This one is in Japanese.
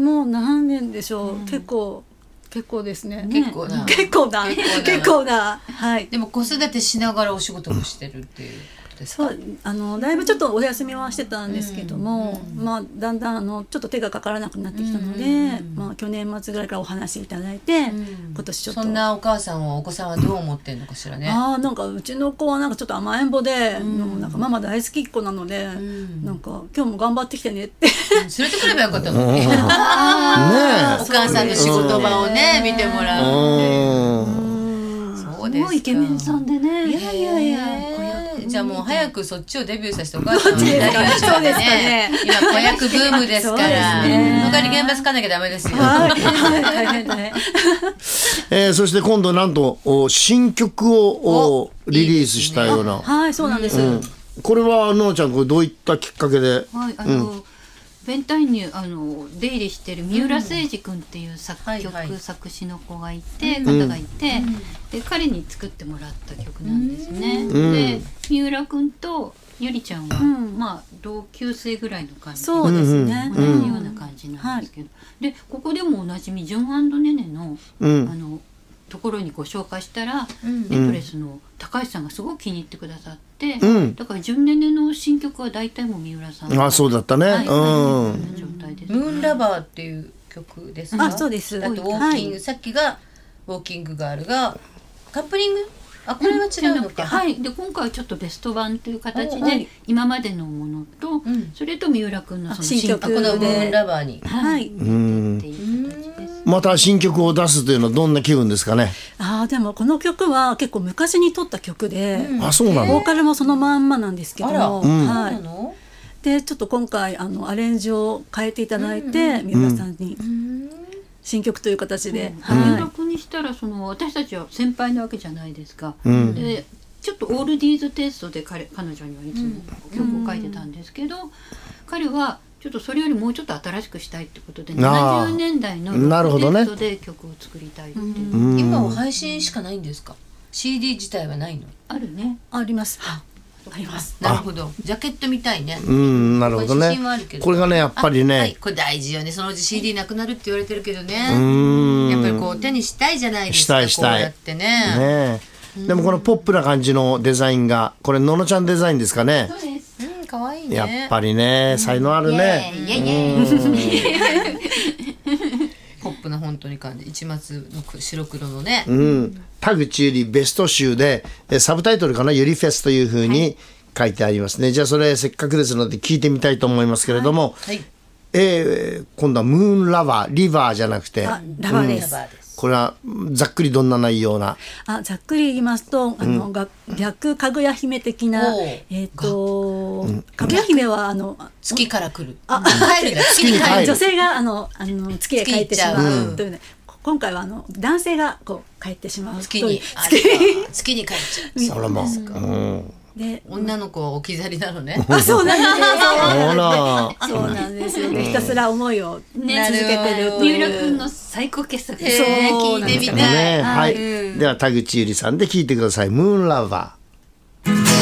もう何年でしょう、結構ですね。 結構なはい。 でも子育てしながらお仕事もしてるっていうことですか？ そう、だいぶちょっとお休みはしてたんですけども、まあだんだんちょっと手がかからなくなってきたので、まあ去年末ぐらいからお話いただいて、今年ちょっとそんなお母さんはお子さんはどう思ってんのかしらね。 なんかうちの子はなんかちょっと甘えん坊で、なんかママ大好きっ子なので、なんか今日も頑張ってきてねって連れてくればよかったのに。お母さんの仕事場をね見てもらう。そうですか。 すごいイケメンさんでね。 いやじゃあもう早くそっちをデビューさせてお母さんをね。 そうですかね。 今子役ブームですから。他に現場つかなきゃダメですよ。 大変だね。 そして今度なんと新曲をリリースしたような。 はい、そうなんです。 これはののちゃんこれどういったきっかけで？ はい、ベンタインに出入りしてる三浦誠司君っていう作曲作詞の方がいて、方がいて、で彼に作ってもらった曲なんですね。で三浦君とゆりちゃんは、まあ同級生ぐらいの感じで、 そうですね、 同じような感じなんですけど、でここでもおなじみジョン&ネネのところにご紹介したら、ネットレスの高橋さんがすごく気に入ってくださって、だからジョンネネの新曲は大体も三浦さんがそうだったね。 状態です。 ムーンラバーっていう曲ですか？ そうです。 あとウォーキング、さっきがウォーキングガールがカップリング？これは違うのか。 はい。で今回はちょっとベスト版という形で今までのものと、それと三浦君のその新曲このムーンラバーに。 はい。 っていう形です。 また新曲を出すというのはどんな気分ですかね？ でもこの曲は結構昔に撮った曲で、 そうなの？ ボーカルもそのまんまなんですけども、 はい。 でちょっと今回アレンジを変えていただいて、三浦さんに新曲という形で、 三浦君にしたら私たちは先輩なわけじゃないですか。でちょっとオールディーズテイストで彼女にはいつも曲を書いてたんですけど、彼はちょっとそれよりもうちょっと新しくしたいってことで70年代のロックテイストで曲を作りたいっていう。 今は配信しかないんですか？ CD 自体はないの？ あるね。 あります。あります。 なるほど。ジャケットみたいね。 なるほどね。これがねやっぱりね、 これ大事よね。そのうち CD なくなるって言われてるけどね。やっぱりこう手にしたいじゃないですか。 したい。 こうやってね。 でもこのポップな感じのデザインがこれののちゃんデザインですかね？ そうです。 可愛いね。 やっぱりね才能あるね。 ポップな本当に感じ。一末の白黒のね。 田口ゆりベスト集でサブタイトルかな、ゆりフェスというふうに書いてありますね。じゃあそれせっかくですので聞いてみたいと思いますけれども、今度はムーンラバー、リバーじゃなくてラバーです。 これはざっくりどんな内容な？ ざっくり言いますと逆かぐや姫的な、かぐや姫は月から来る。帰るんだ。月に帰る。 女性が月へ帰ってしまうというね。今回は男性がこう帰ってしまう月に帰っちゃう。 それも。 で女の子は置き去りなのね。 そうなんですよ。そうなんですよ。ひたすら思いを続けてる三浦君の最高傑作。 聞いてみたい。 はい。では田口ゆりさんで聞いてください。ムーンラバー。